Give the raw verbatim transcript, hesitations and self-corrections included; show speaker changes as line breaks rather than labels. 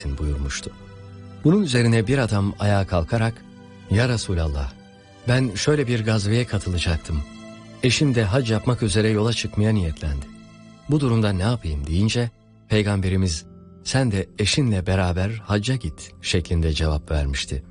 buyurmuştu. Bunun üzerine bir adam ayağa kalkarak, "Ya Resulallah, ben şöyle bir gazveye katılacaktım. Eşim de hac yapmak üzere yola çıkmaya niyetlendi. Bu durumda ne yapayım?" deyince Peygamberimiz, "Sen de eşinle beraber hacca git" şeklinde cevap vermişti.